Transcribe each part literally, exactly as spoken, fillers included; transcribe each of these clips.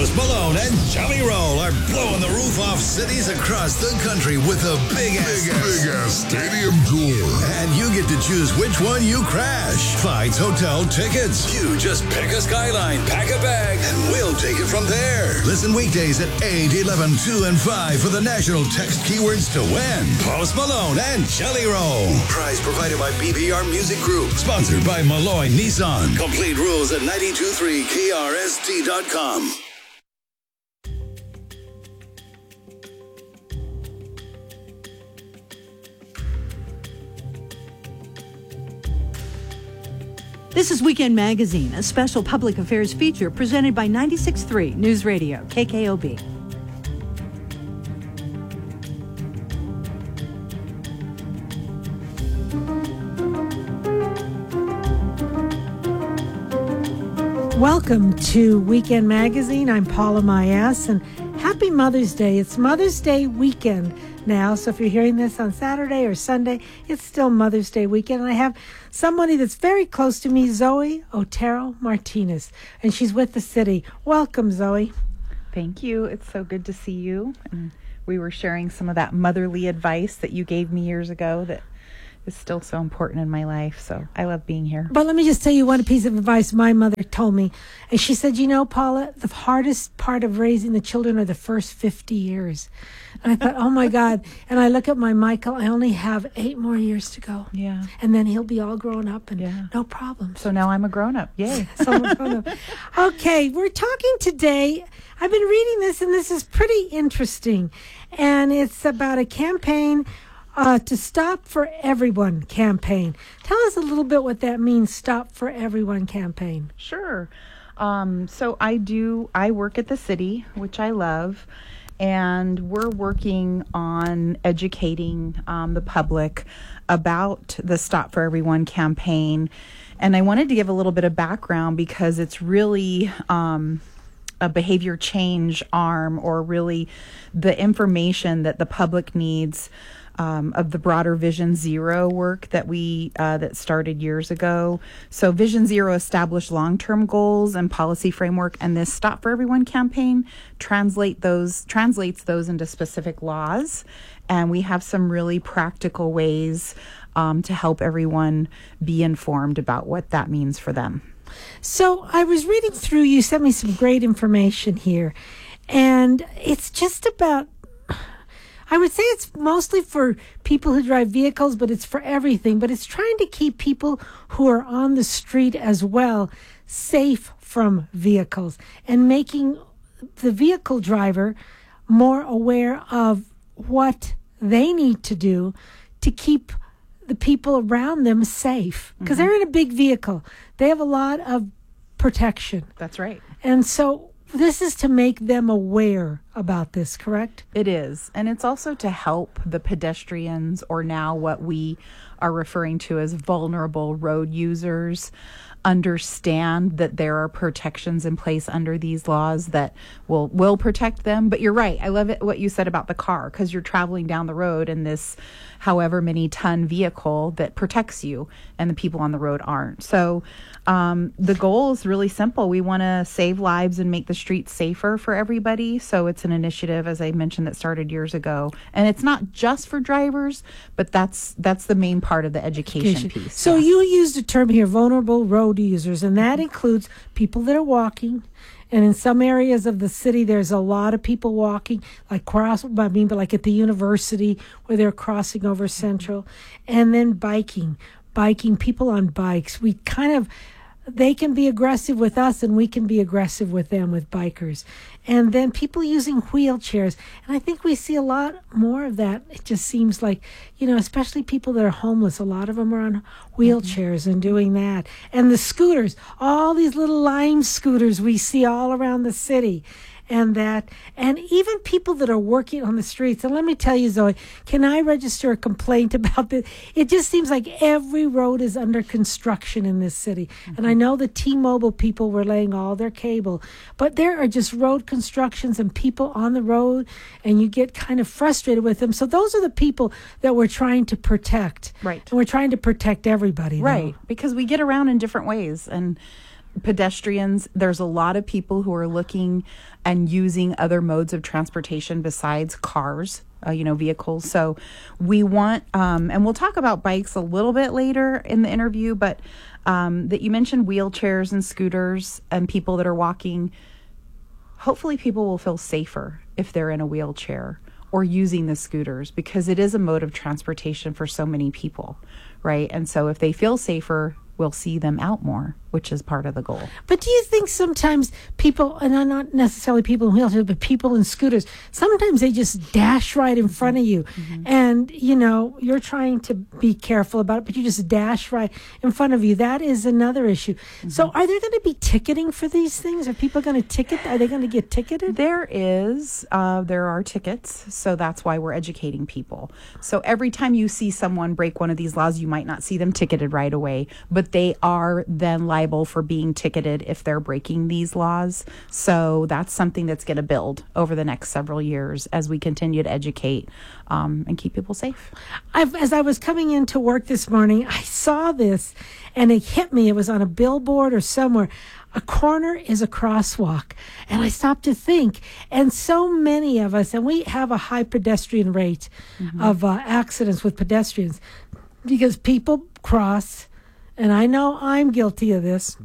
Post Malone and Jelly Roll are blowing the roof off cities across the country with a big ass, big ass, big ass stadium tour. And you get to choose which one you crash. Flights, hotel, tickets. You just pick a skyline, pack a bag, and we'll take it from there. Listen weekdays at eight, eleven, two, and five for the national text keywords to win. Post Malone and Jelly Roll. Prize provided by B B R Music Group. Sponsored by Malloy Nissan. Complete rules at nine two three K R S T dot com. This is Weekend Magazine, a special public affairs feature presented by ninety-six point three News Radio, K K O B. Welcome to Weekend Magazine. I'm Paula Mayas, and happy Mother's Day. It's Mother's Day weekend now, so if you're hearing this on Saturday or Sunday, it's still Mother's Day weekend. And I have somebody that's very close to me, Zoe Otero Martinez, and she's with the city. Welcome, Zoe. Thank you. It's so good to see you. And we were sharing some of that motherly advice that you gave me years ago that is still so important in my life. So I love being here. But let me just tell you one piece of advice my mother told me. And she said, you know, Paula, the hardest part of raising the children are the first fifty years. And I thought, oh, my God. And I look at my Michael. I only have eight more years to go. Yeah. And then he'll be all grown up and yeah. no problems. So now I'm a grown-up. Yay. so I'm a grown-up. Okay, we're talking today. I've been reading this, and this is pretty interesting. And it's about a campaign Uh, to Stop for Everyone campaign. Tell us a little bit what that means, Stop for Everyone campaign. Sure. Um, so I do, I work at the city, which I love, and we're working on educating um, the public about the Stop for Everyone campaign. And I wanted to give a little bit of background because it's really um, a behavior change arm, or really the information that the public needs Um, of the broader Vision Zero work that we uh, that started years ago. So Vision Zero established long-term goals and policy framework, and this Stop for Everyone campaign translate those translates those into specific laws. And we have some really practical ways um, to help everyone be informed about what that means for them. So I was reading through, you sent me some great information here, and it's just about, I would say it's mostly for people who drive vehicles, but it's for everything. But it's trying to keep people who are on the street as well safe from vehicles, and making the vehicle driver more aware of what they need to do to keep the people around them safe. Because mm-hmm. they're in a big vehicle. They have a lot of protection. That's right. And so this is to make them aware about this, correct? It is. And it's also to help the pedestrians, or now what we are referring to as vulnerable road users, understand that there are protections in place under these laws that will will protect them. But you're right. I love it what you said about the car, because you're traveling down the road in this however many ton vehicle that protects you, and the people on the road aren't. So um, the goal is really simple. We want to save lives and make the streets safer for everybody. So it's an initiative, as I mentioned, that started years ago. And it's not just for drivers, but that's that's the main part of the education, education. piece. So yeah. you used a term here, vulnerable road users, and that includes people that are walking. And in some areas of the city, there's a lot of people walking, like cross, I mean, but like at the university where they're crossing over Central, and then biking, biking, people on bikes. We kind of, they can be aggressive with us, and we can be aggressive with them, with bikers. And then people using wheelchairs. And I think we see a lot more of that. It just seems like, you know, especially people that are homeless, a lot of them are on wheelchairs mm-hmm. and doing that. And the scooters, all these little Lime scooters we see all around the city. And that, and even people that are working on the streets. And let me tell you, Zoe, can I register a complaint about this? It just seems like every road is under construction in this city. Mm-hmm. And I know the T-Mobile people were laying all their cable, but there are just road constructions and people on the road, and you get kind of frustrated with them. So those are the people that we're trying to protect. Right. And we're trying to protect everybody. Right. Though. Because we get around in different ways. And pedestrians, there's a lot of people who are looking and using other modes of transportation besides cars, uh, you know, vehicles. So we want, um, and we'll talk about bikes a little bit later in the interview, but um, that you mentioned wheelchairs and scooters and people that are walking. Hopefully people will feel safer if they're in a wheelchair or using the scooters, because it is a mode of transportation for so many people, right? And so if they feel safer, we'll see them out more, which is part of the goal. But do you think sometimes people, and not necessarily people in wheelchairs, but people in scooters, sometimes they just dash right in front of you. Mm-hmm. And, you know, you're trying to be careful about it, but you just dash right in front of you. That is another issue. Mm-hmm. So are there going to be ticketing for these things? Are people going to ticket? Are they going to get ticketed? There is. Uh, there are tickets. So that's why we're educating people. So every time you see someone break one of these laws, you might not see them ticketed right away, but they are then liable for being ticketed if they're breaking these laws. So that's something that's going to build over the next several years as we continue to educate um, and keep people safe. I've, as I was coming into work this morning, I saw this and it hit me. It was on a billboard or somewhere. A corner is a crosswalk. And I stopped to think. And so many of us, and we have a high pedestrian rate mm-hmm. of uh, accidents with pedestrians because people cross. And I know I'm guilty of this.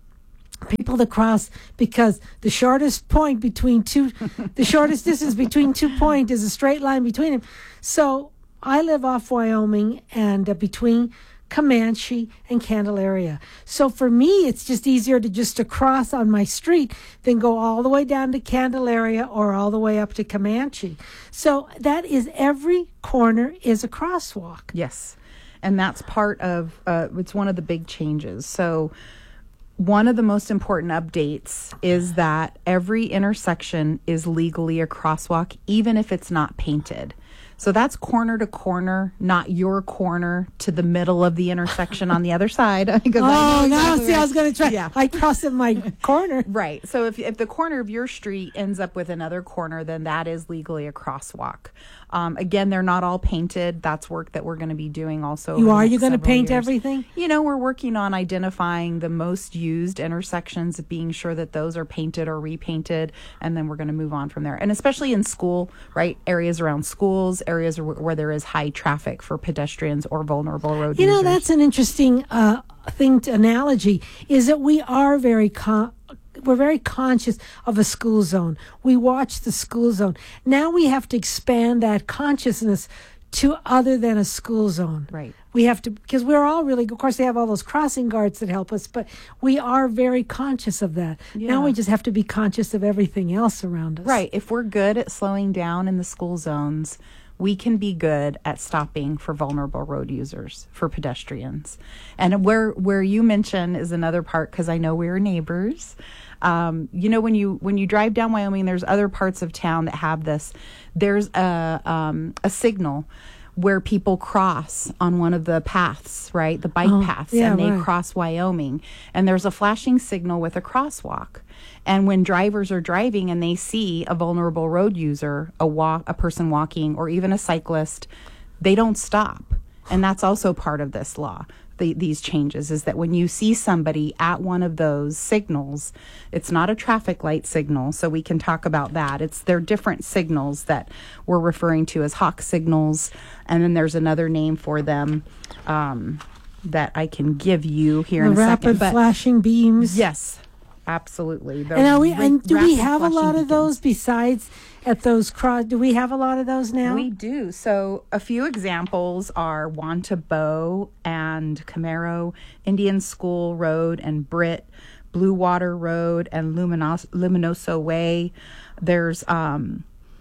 People that cross because the shortest point between two, the shortest distance between two points is a straight line between them. So I live off Wyoming and uh, between Comanche and Candelaria. So for me, it's just easier to just to cross on my street than go all the way down to Candelaria or all the way up to Comanche. So that is every corner is a crosswalk. Yes. And that's part of, uh, it's one of the big changes. So one of the most important updates is that every intersection is legally a crosswalk, even if it's not painted. So that's corner to corner, not your corner to the middle of the intersection on the other side. Because oh, I know exactly no, see, I was going to try. Yeah. I cross in my corner. Right. So if if the corner of your street ends up with another corner, then that is legally a crosswalk. Um, again, they're not all painted. That's work that we're going to be doing also. You are? You going to paint years. everything? You know, we're working on identifying the most used intersections, being sure that those are painted or repainted, and then we're going to move on from there. And especially in school, right? Areas around schools, areas where, where there is high traffic for pedestrians or vulnerable road you users. You know, that's an interesting uh, thing, to analogy, is that we are very con- we're very conscious of a school zone. We watch the school zone. Now we have to expand that consciousness to other than a school zone. Right. We have to, because we're all really, of course, they have all those crossing guards that help us, but we are very conscious of that. Yeah. Now we just have to be conscious of everything else around us. Right. If we're good at slowing down in the school zones, we can be good at stopping for vulnerable road users, for pedestrians. And where where you mention is another part, because I know we're neighbors. Um, you know, when you when you drive down Wyoming, there's other parts of town that have this. There's a um, a signal where people cross on one of the paths, right? The bike oh, paths, yeah, and they right. cross Wyoming. And there's a flashing signal with a crosswalk. And when drivers are driving and they see a vulnerable road user, a walk, a person walking, or even a cyclist, they don't stop. And that's also part of this law. The, these changes is that when you see somebody at one of those signals, it's not a traffic light signal, so we can talk about that. It's they're different signals that we're referring to as hawk signals, and then there's another name for them um, that I can give you here the in a rapid second. Rapid flashing beams. Yes, absolutely. The and are we? ra- And do we rapid have a lot flashing of those beacons. besides at those cross? Do we have a lot of those now? We do. So a few examples are Wantabo and Camaro, Indian School Road and Britt, Blue Water Road and Luminos- Luminoso Way. There's um,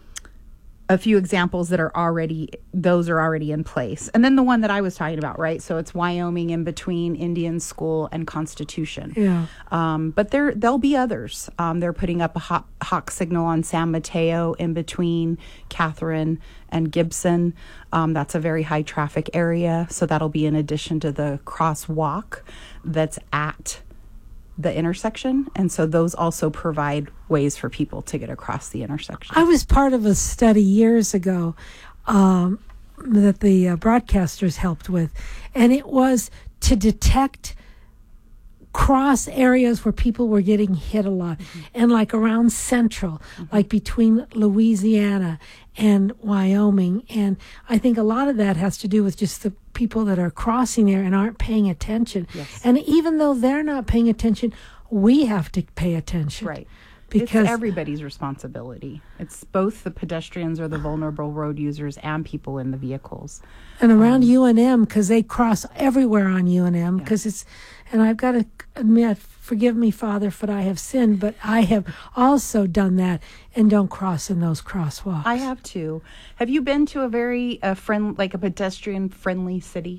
a few examples that are already, those are already in place. And then the one that I was talking about, right? So it's Wyoming in between Indian School and Constitution. Yeah. Um, but there, there'll be others. Um, they're putting up a hawk, hawk signal on San Mateo in between Catherine and Gibson. Um, that's a very high traffic area. So that'll be in addition to the crosswalk that's at the intersection. And so those also provide ways for people to get across the intersection. I was part of a study years ago um, that the uh, broadcasters helped with, and it was to detect cross areas where people were getting hit a lot, mm-hmm. and like around Central, mm-hmm. like between Louisiana and Wyoming. And I think a lot of that has to do with just the people that are crossing there and aren't paying attention. Yes. And even though they're not paying attention, we have to pay attention. Right. Because it's everybody's responsibility. It's both the pedestrians or the vulnerable road users and people in the vehicles. And around um, U N M, because they cross everywhere on U N M, because yeah. it's, and I've got to admit, forgive me, Father, for I have sinned, but I have also done that and don't cross in those crosswalks. I have too. Have you been to a very uh, friend, like a pedestrian-friendly city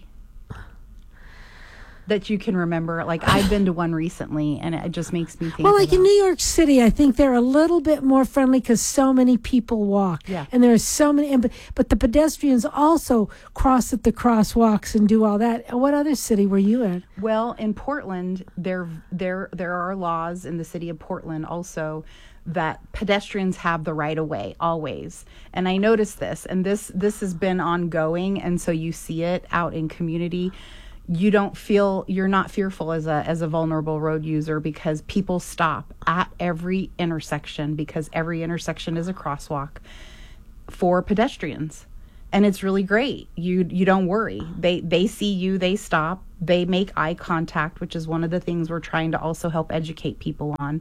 that you can remember? Like, I've been to one recently, and it just makes me think. Well, like about, in New York City, I think they're a little bit more friendly because so many people walk. Yeah. And there's so many, and, but the pedestrians also cross at the crosswalks and do all that. What other city were you in? Well, in Portland, there there there are laws in the city of Portland also that pedestrians have the right of way always. And I noticed this, and this this has been ongoing, and so you see it out in community. You don't feel, you're not fearful as a as a vulnerable road user because people stop at every intersection, because every intersection is a crosswalk for pedestrians. And it's really great. You you don't worry. They they see you, they stop, they make eye contact, which is one of the things we're trying to also help educate people on.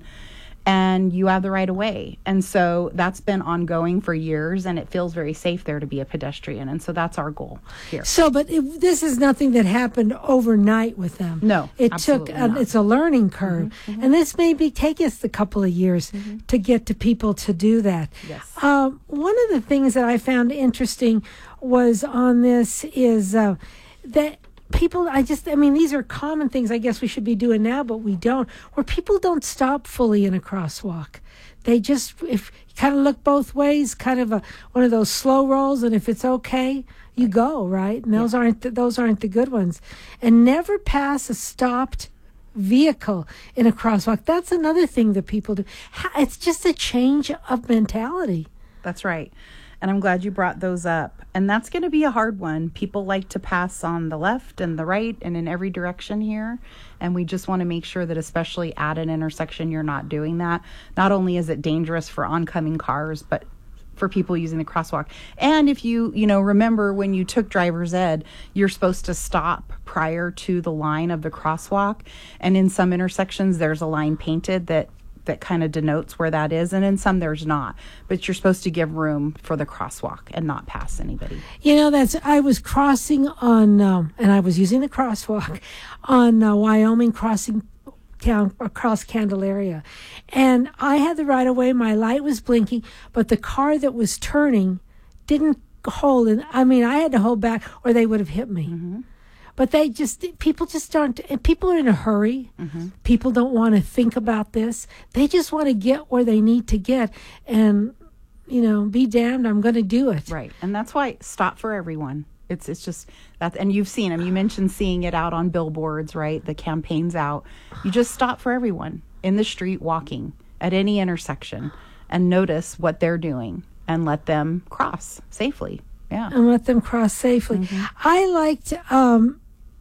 And you have the right of way. And so that's been ongoing for years, and it feels very safe there to be a pedestrian. And so that's our goal here. So, but it, this is nothing that happened overnight with them. No, it absolutely took, a, not. it's a learning curve. Mm-hmm, mm-hmm. And this may be take us a couple of years mm-hmm. to get to people to do that. Yes. Um, one of the things that I found interesting was on this is uh, that people, I just, I mean, these are common things I guess we should be doing now, but we don't, where people don't stop fully in a crosswalk. They just, if you kind of look both ways, kind of a, one of those slow rolls, and if it's okay, you go, right? And those yeah. aren't, the, those aren't the good ones. And never pass a stopped vehicle in a crosswalk. That's another thing that people do. It's just a change of mentality. That's right. And I'm glad you brought those up. And that's going to be a hard one. People like to pass on the left and the right and in every direction here. And we just want to make sure that especially at an intersection, you're not doing that. Not only is it dangerous for oncoming cars, but for people using the crosswalk. And if you, you know, remember when you took driver's ed, you're supposed to stop prior to the line of the crosswalk. And in some intersections, there's a line painted that that kind of denotes where that is, and in some there's not. But you're supposed to give room for the crosswalk and not pass anybody. You know, that's, I was crossing on, um, and I was using the crosswalk on uh, Wyoming, crossing down across Candelaria. And I had the right of way, my light was blinking, but the car that was turning didn't hold, and I mean, I had to hold back or they would have hit me. Mm-hmm. But they just, people just aren't, and people are in a hurry. Mm-hmm. People don't want to think about this. They just want to get where they need to get. And, you know, be damned, I'm going to do it. Right. And that's why stop for everyone. It's it's just that, and you've seen them. You mentioned seeing it out on billboards, right? The campaign's out. You just stop for everyone in the street walking at any intersection and notice what they're doing and let them cross safely. Yeah. And let them cross safely. Mm-hmm. I liked, um,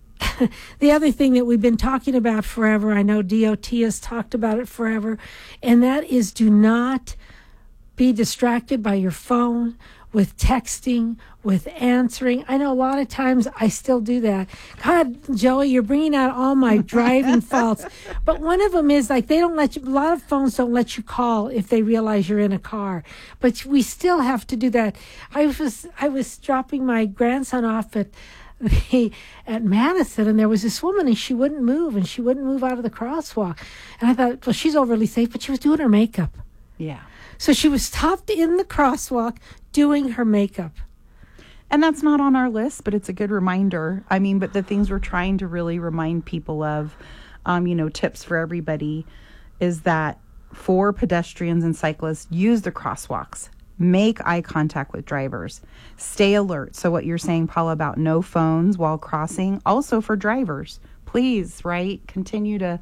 the other thing that we've been talking about forever, I know D O T has talked about it forever, and that is do not be distracted by your phone with texting, with answering. I know a lot of times I still do that. God, Joey, you're bringing out all my driving faults. But one of them is like they don't let you, a lot of phones don't let you call if they realize you're in a car. But we still have to do that. I was I was dropping my grandson off at the, at Madison, and there was this woman, and she wouldn't move, and she wouldn't move out of the crosswalk. And I thought, well, she's overly safe, but she was doing her makeup. Yeah. So she was stopped in the crosswalk doing her makeup. And that's not on our list, but it's a good reminder. I mean, but the things we're trying to really remind people of, um, you know, tips for everybody is that for pedestrians and cyclists, use the crosswalks. Make eye contact with drivers. Stay alert. So what you're saying, Paula, about no phones while crossing, also for drivers. Please, right? Continue to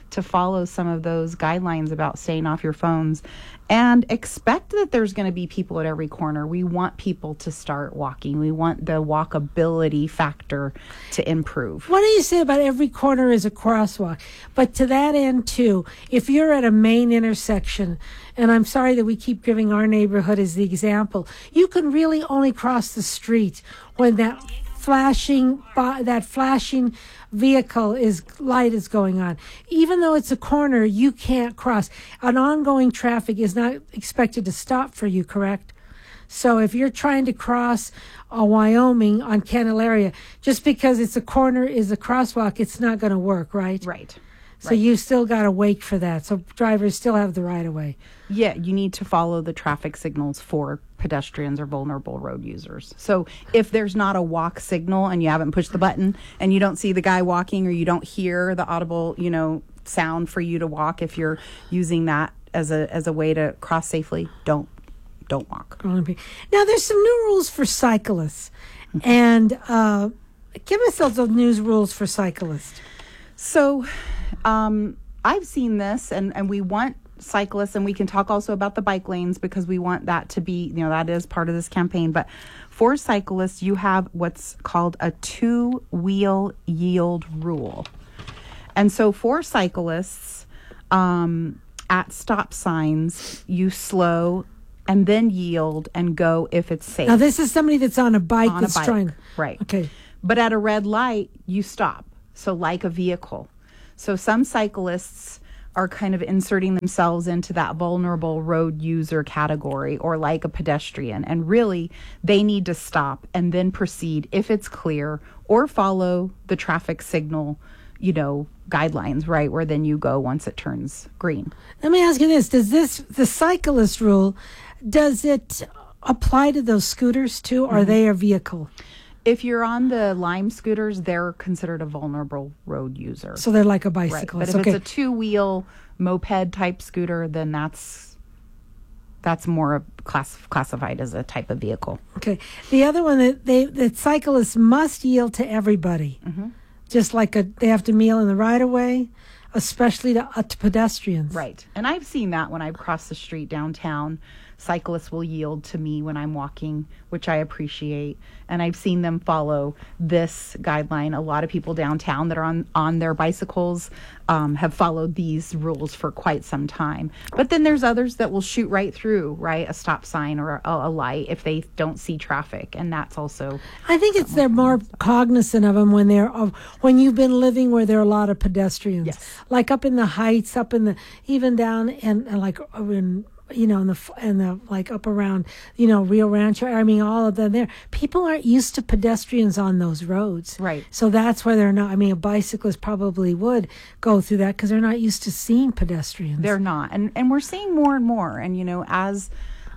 to follow some of those guidelines about staying off your phones, and expect that there's going to be people at every corner. We want people to start walking. We want the walkability factor to improve. What do you say about every corner is a crosswalk? But to that end, too, if you're at a main intersection, and I'm sorry that we keep giving our neighborhood as the example, you can really only cross the street when that flashing that flashing vehicle is light is going on. Even though it's a corner, you can't cross. An ongoing traffic is not expected to stop for you, correct? So if you're trying to cross a Wyoming on Candelaria, just because it's a corner is a crosswalk, it's not going to work, right? Right. So right. you still got to wait for that. So drivers still have the right of way. Yeah, you need to follow the traffic signals for pedestrians or vulnerable road users. So if there's not a walk signal and you haven't pushed the button and you don't see the guy walking, or you don't hear the audible, you know, sound for you to walk, if you're using that as a as a way to cross safely, don't don't walk. Now there's some new rules for cyclists, and uh, give us those new rules for cyclists. So um, I've seen this, and, and we want cyclists, and we can talk also about the bike lanes, because we want that to be, you know, that is part of this campaign. But for cyclists, you have what's called a two-wheel yield rule. And so for cyclists, um, at stop signs, you slow and then yield and go if it's safe. Now, this is somebody that's on a bike on that's a bike, trying. right. Okay. But at a red light, you stop. So like a vehicle. So some cyclists are kind of inserting themselves into that vulnerable road user category, or like a pedestrian. And really, they need to stop and then proceed if it's clear, or follow the traffic signal, you know, guidelines, right? Where then you go once it turns green. Let me ask you this. Does this, the cyclist rule, does it apply to those scooters too? Or mm-hmm. are they a vehicle? If you're on the Lime scooters, they're considered a vulnerable road user. So they're like a bicycle. Right. But if okay. it's a two-wheel moped type scooter, then that's that's more class, classified as a type of vehicle. Okay. The other one, that they that cyclists must yield to everybody, mm-hmm. just like a, they have to kneel in the right of way, especially to, uh, to pedestrians. Right. And I've seen that when I've crossed the street downtown. Cyclists will yield to me when I'm walking, which I appreciate. And I've seen them follow this guideline. A lot of people downtown that are on, on their bicycles um, have followed these rules for quite some time. But then there's others that will shoot right through, right, a stop sign or a, a light if they don't see traffic. And that's also... I think it's they're more cognizant of them when they're of, when you've been living where there are a lot of pedestrians. Yes. Like up in the heights, up in the, even down and, and like in... you know, in the, in the, like up around, you know, Rio Rancho, I mean, all of them there. People aren't used to pedestrians on those roads. Right. So that's why they're not, I mean, a bicyclist probably would go through that because they're not used to seeing pedestrians. They're not. And, and we're seeing more and more. And, you know, as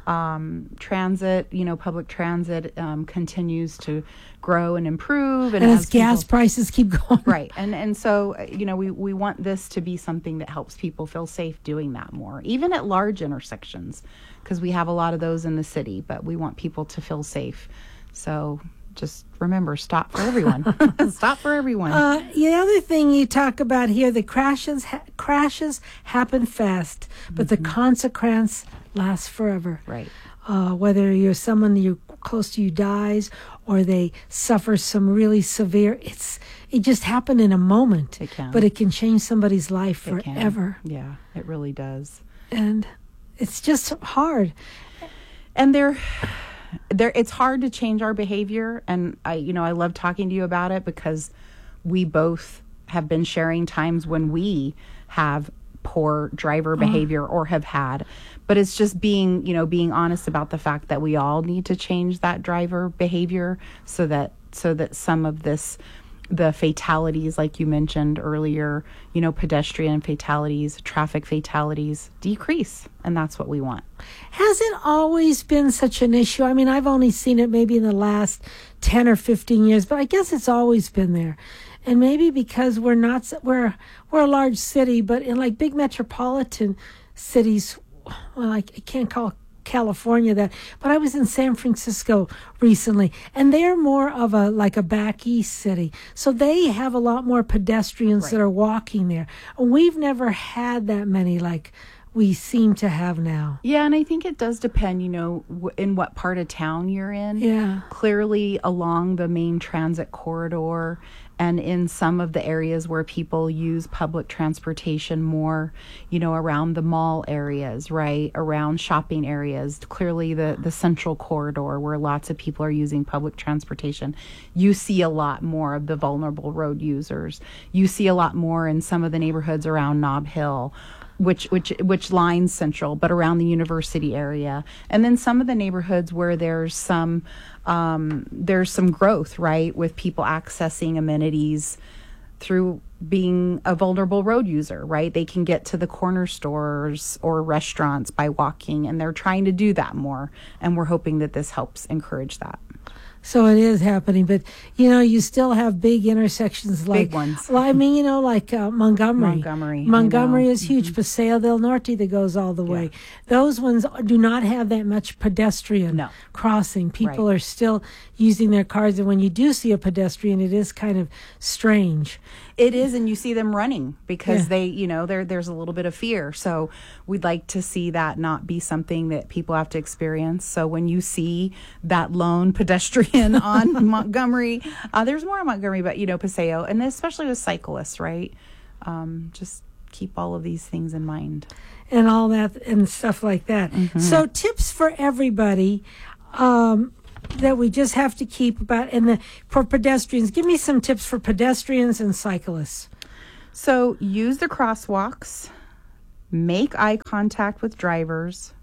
um, transit, you know, public transit um, continues to grow and improve. And, and as, as gas people, prices keep going. Right. And and so, you know, we, we want this to be something that helps people feel safe doing that more, even at large intersections, because we have a lot of those in the city, but we want people to feel safe. So just remember, stop for everyone. Stop for everyone. Uh, the other thing you talk about here, the crashes ha- crashes happen fast, but mm-hmm. the consequence lasts forever. Right. Uh, whether you're someone you're close to you dies or they suffer some really severe, it's it just happened in a moment. It can. But it can change somebody's life It forever. Can. Yeah, it really does. And it's just hard. And there, there, it's hard to change our behavior. And I, you know, I love talking to you about it because we both have been sharing times when we have poor driver behavior or have had, but it's just being, you know, being honest about the fact that we all need to change that driver behavior so that, so that some of this, the fatalities, like you mentioned earlier, you know, pedestrian fatalities, traffic fatalities decrease. And that's what we want. Has it always been such an issue? I mean, I've only seen it maybe in the last ten or fifteen years, but I guess it's always been there. And maybe because we're not, we're, we're a large city, but in like big metropolitan cities, well, I, I can't call California that, but I was in San Francisco recently, and they're more of a like a back east city, so they have a lot more pedestrians Right. that are walking there. And we've never had that many like we seem to have now. Yeah, and I think it does depend, you know, w- in what part of town you're in. Yeah. Clearly along the main transit corridor and in some of the areas where people use public transportation more, you know, around the mall areas, right? Around shopping areas. Clearly the, the central corridor where lots of people are using public transportation. You see a lot more of the vulnerable road users. You see a lot more in some of the neighborhoods around Nob Hill, which which which lines Central, but around the university area, and then some of the neighborhoods where there's some um, there's some growth, right, with people accessing amenities through being a vulnerable road user, right? They can get to the corner stores or restaurants by walking, and they're trying to do that more, and we're hoping that this helps encourage that. So it is happening, but you know, you still have big intersections like, Big ones. well, I mean, you know, like uh, Montgomery. Montgomery, I Montgomery know. is huge. Mhm. Paseo del Norte that goes all the way. Those ones do not have that much pedestrian No. crossing. People Right. are still using their cars, and when you do see a pedestrian, it is kind of strange. It is, and you see them running because Yeah. they, you know, there there's a little bit of fear. So we'd like to see that not be something that people have to experience. So when you see that lone pedestrian on Montgomery, uh, there's more on Montgomery, but you know, Paseo, and especially with cyclists, right? Um, just keep all of these things in mind. And all that and stuff like that. So tips for everybody um, that we just have to keep about, and the for pedestrians. Give me some tips for pedestrians and cyclists. So use the crosswalks, make eye contact with drivers,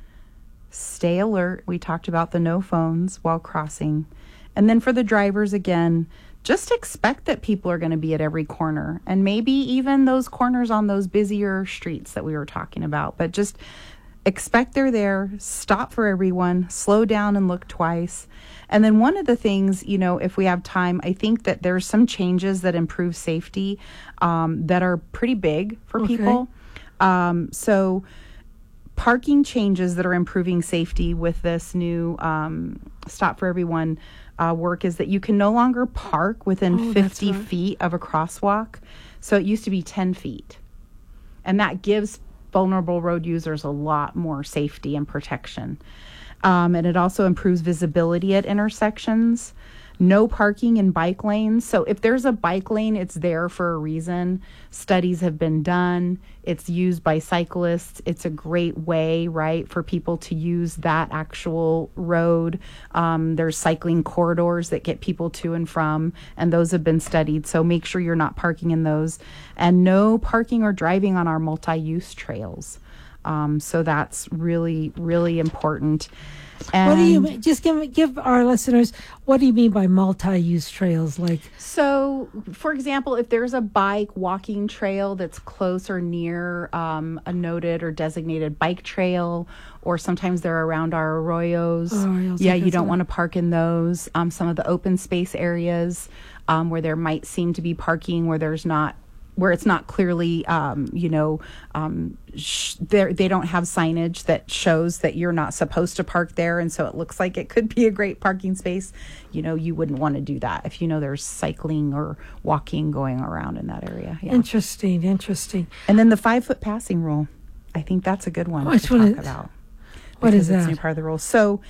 stay alert. We talked about the no phones while crossing. And then for the drivers, again, just expect that people are going to be at every corner, and maybe even those corners on those busier streets that we were talking about. But just expect they're there, stop for everyone, slow down and look twice. And then one of the things, you know, if we have time, I think that there's some changes that improve safety um, that are pretty big for Okay. people. Um, so parking changes that are improving safety with this new um, Stop for Everyone uh, work is that you can no longer park within Oh, that's fifty right. feet of a crosswalk. So it used to be ten feet. And that gives vulnerable road users a lot more safety and protection. Um, and it also improves visibility at intersections. No parking in bike lanes. So if there's a bike lane, it's there for a reason. Studies have been done. It's used by cyclists. It's a great way, right, for people to use that actual road. Um, there's cycling corridors that get people to and from, and those have been studied. So make sure you're not parking in those. And no parking or driving on our multi-use trails. Um, so that's really, really important. And What do you mean? Just give give our listeners, what do you mean by multi-use trails? Like, So, for example, if there's a bike walking trail that's close or near um, a noted or designated bike trail, or sometimes they're around our arroyos. Arroyos, yeah, like you that's don't what- want to park in those. Um, some of the open space areas um, where there might seem to be parking where there's not, where it's not clearly, um, you know, um, sh- they don't have signage that shows that you're not supposed to park there, and so it looks like it could be a great parking space. You know, you wouldn't want to do that if you know there's cycling or walking going around in that area. Yeah. interesting, interesting. And then the five foot passing rule, I think that's a good one Which to one talk is- about. what is because it's that? new part of the rules. So,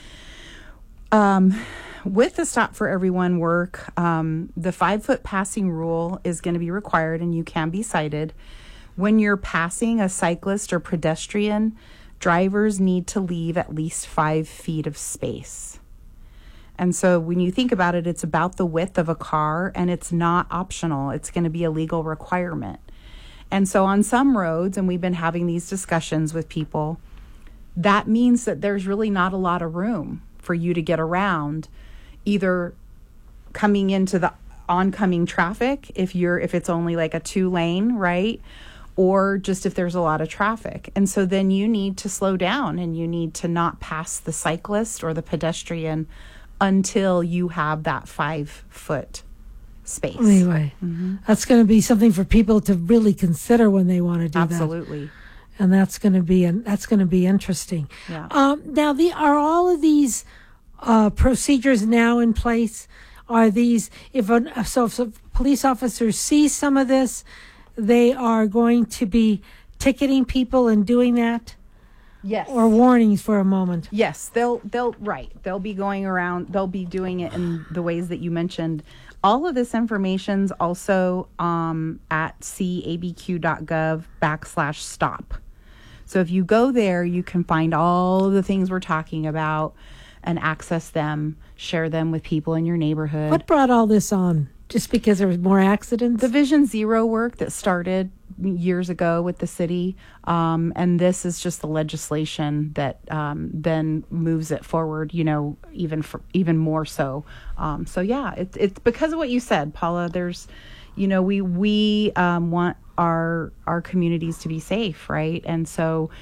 um, with the Stop for Everyone work, um, the five foot passing rule is going to be required, and you can be cited. When you're passing a cyclist or pedestrian, drivers need to leave at least five feet of space. And so when you think about it, it's about the width of a car, and it's not optional. It's going to be a legal requirement. And so on some roads, and we've been having these discussions with people, that means that there's really not a lot of room for you to get around, either coming into the oncoming traffic if you're if it's only like a two lane, right? Or just if there's a lot of traffic. And so then you need to slow down, and you need to not pass the cyclist or the pedestrian until you have that five foot space. Anyway, that's going to be something for people to really consider when they want to do Absolutely. that. and that's going to be and that's going to be interesting. Yeah. Um, now, the are all of these uh, procedures now in place? Are these if an, so if a police officers see some of this, they are going to be ticketing people and doing that? Yes. Or warnings for a moment? Yes, they'll they'll right. They'll be going around. They'll be doing it in the ways that you mentioned. All of this information's also um, at cabq.gov backslash stop. So if you go there, you can find all of the things we're talking about and access them, share them with people in your neighborhood. What brought all this on? Just because there was more accidents? The Vision Zero work that started years ago with the city, um, and this is just the legislation that um, then moves it forward. You know, even for, even more so. Um, so yeah, it's it's because of what you said, Paula. There's, you know, we we um, want our our communities to be safe, right? And so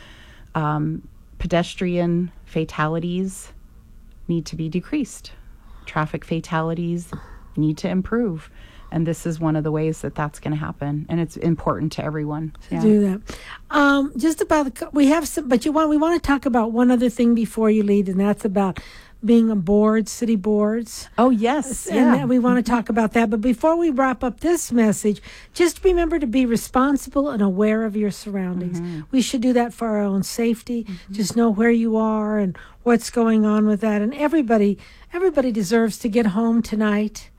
um, pedestrian fatalities need to be decreased. Traffic fatalities need to improve, and this is one of the ways that that's going to happen, and it's important to everyone to yeah. do that. Um, just about the, we have some, but you want we want to talk about one other thing before you leave, and that's about being on boards, city boards. Oh yes, and yeah. that we want to talk about that. But before we wrap up this message, just remember to be responsible and aware of your surroundings. Mm-hmm. We should do that for our own safety. Mm-hmm. Just know where you are and what's going on with that. And everybody, everybody deserves to get home tonight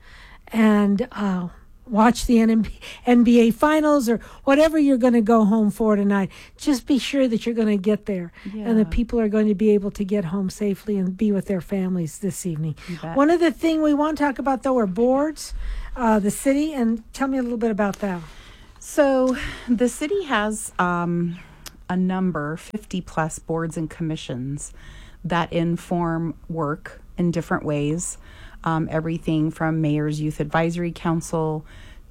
and uh, watch the N B A finals or whatever you're going to go home for tonight. Just be sure that you're going to get there yeah. and that people are going to be able to get home safely and be with their families this evening. One other thing we want to talk about, though, are boards, uh, the city, and tell me a little bit about that. So the city has um, a number, fifty plus boards and commissions that inform work in different ways. Um, everything from Mayor's Youth Advisory Council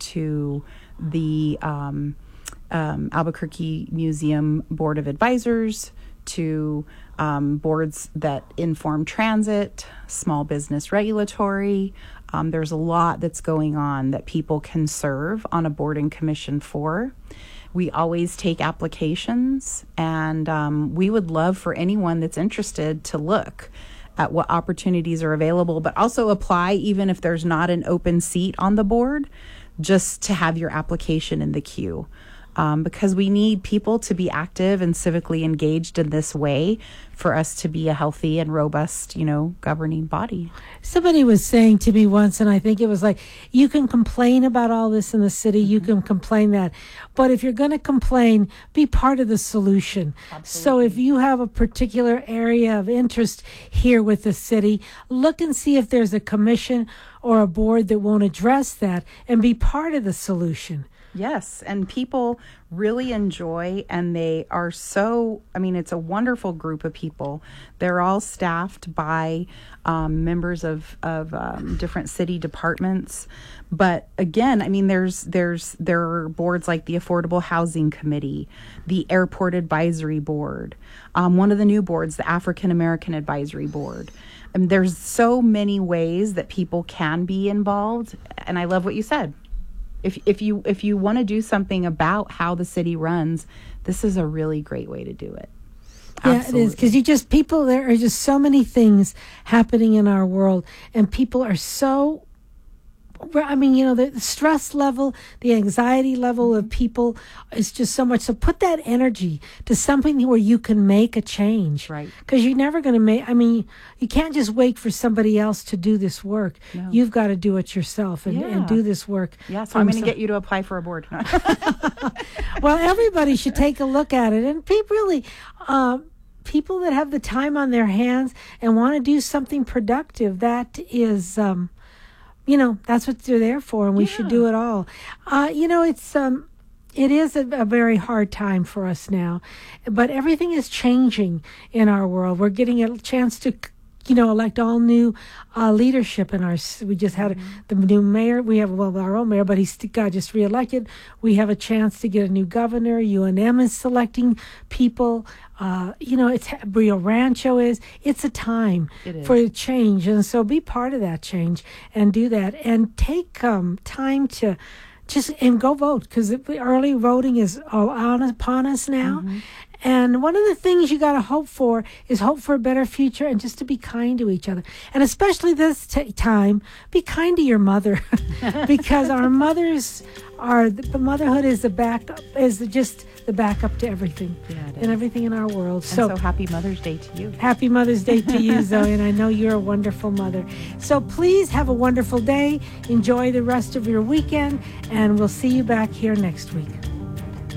to the um, um, Albuquerque Museum Board of Advisors to um, boards that inform transit, small business regulatory. Um, there's a lot that's going on that people can serve on a board and commission for. We always take applications, and um, we would love for anyone that's interested to look at what opportunities are available, but also apply even if there's not an open seat on the board, just to have your application in the queue. Um, because we need people to be active and civically engaged in this way for us to be a healthy and robust, you know, governing body. Somebody was saying to me once, and I think it was like, you can complain about all this in the city, mm-hmm. you can complain that, but if you're going to complain, be part of the solution. Absolutely. So if you have a particular area of interest here with the city, look and see if there's a commission or a board that won't address that and be part of the solution. Yes, and people really enjoy, and they are so, I mean, it's a wonderful group of people. They're all staffed by um, members of, of um, different city departments. But again, I mean, there's there's there are boards like the Affordable Housing Committee, the Airport Advisory Board, um, one of the new boards, the African American Advisory Board. And there's so many ways that people can be involved, and I love what you said. If if you if you want to do something about how the city runs, this is a really great way to do it. Yeah, Absolutely. it is, because you just people there are just so many things happening in our world, and people are so. I mean, you know, the stress level, the anxiety level of people is just so much. So put that energy to something where you can make a change. Right. Because you're never going to make, I mean, you can't just wait for somebody else to do this work. No. You've got to do it yourself and, Yeah. and do this work. Yeah, so I'm going to get you to apply for a board. Well, everybody should take a look at it. And people really, uh, people that have the time on their hands and want to do something productive, that is... Um, You know, that's what they're there for, and we Yeah. should do it all. Uh, you know, it's um, it is a, a very hard time for us now, but everything is changing in our world. We're getting a chance to, you know, elect all new uh, leadership in our. We just had mm-hmm. the new mayor. We have well our own mayor, but he's got just reelected. We have a chance to get a new governor. U N M is selecting people. Uh, you know, it's Rio Rancho is. It's a time It is. for a change, and so be part of that change and do that, and take um, time to just and go vote, because early voting is all on upon us now, Mm-hmm. And one of the things you got to hope for is hope for a better future and just to be kind to each other. And especially this t- time, be kind to your mother because our mothers are, the motherhood is the backup, is the, just the backup to everything Yeah, it and is. everything in our world. And so, happy Mother's Day to you. Happy Mother's Day to you, Zoe, and I know you're a wonderful mother. So please have a wonderful day. Enjoy the rest of your weekend, and we'll see you back here next week.